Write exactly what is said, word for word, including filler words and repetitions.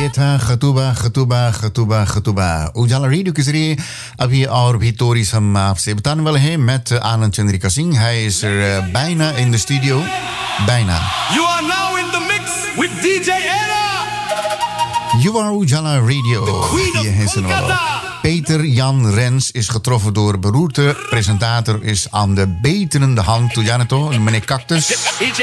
ये था खतूबा खतूबा खतूबा खतूबा उजाला रेडियो के जरिए अभी और भी टोरीज हम आपसे बताने वाले हैं met Anand Chandrika Singh. Hij is er uh, bijna in de studio. Bijna. You are now in the mix with D J Era. You are Ujala Radio. Queen of Kolkata. Peter Jan Rens is getroffen door beroerte. Presentator is aan de beterende hand. Toe Janeto, meneer Cactus. D J